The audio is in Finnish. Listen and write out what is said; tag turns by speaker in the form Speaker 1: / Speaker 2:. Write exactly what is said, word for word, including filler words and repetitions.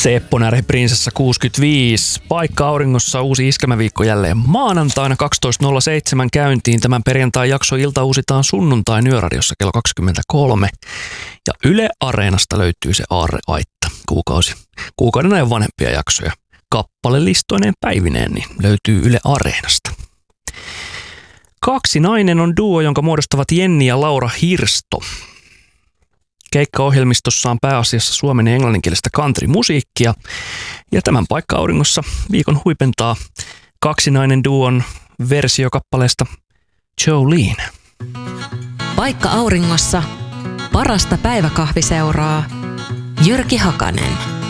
Speaker 1: Seppo Närhi Prinsessa kuusikymmentäviisi. Paikka auringossa, uusi iskelmäviikko jälleen maanantaina kaksitoista nolla seitsemän käyntiin. Tämän perjantai jakso ilta uusitaan sunnuntain Yöradiossa kello kaksikymmentäkolme. Ja Yle Areenasta löytyy se Aarre-aitta. Kuukausi, kuukauden ajan vanhempia jaksoja. Kappalelistoineen päivineen niin löytyy Yle Areenasta. Kaksi nainen on duo, jonka muodostavat Jenni ja Laura Hirsto. Keikkaohjelmistossa on pääasiassa suomen ja englanninkielistä country-musiikkia. Ja tämän paikka auringossa viikon huipentaa kaksinainen duon versio kappaleesta Jolene.
Speaker 2: Paikka auringossa parasta päiväkahviseuraa Jyrki Hakanen.